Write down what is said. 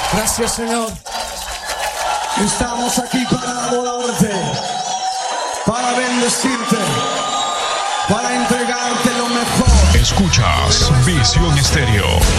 Gracias, Señor. Estamos aquí para adorarte, para bendecirte, para entregarte lo mejor. Escuchas Visión Estéreo.